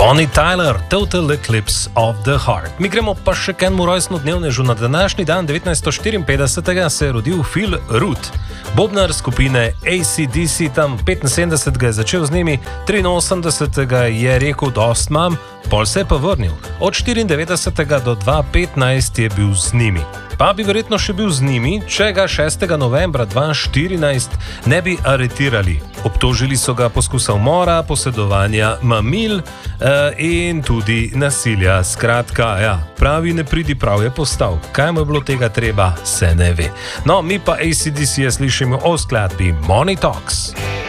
Bonnie Tyler, Total Eclipse of the Heart. Mi gremo pa še k enemu rojstnodnevnežu. Na današnji dan 1954 se je rodil Phil Rudd, bobnar skupine AC/DC, tam 75 je začel z njimi, 83 je rekel, dost mam, pol se je pa vrnil. Od 94 do 2015 je bil z njimi. Pa bi verjetno še bil z njimi, če ga 6. novembra 2014 ne bi aretirali. Obtožili so ga poskusa umora, posedovanja mamil in tudi nasilja. Skratka, ja, pravi ne pridi, prav je postal. Kaj mu je bilo tega treba, se ne ve. No, mi pa AC/DC slišimo o skladbi Money Talks.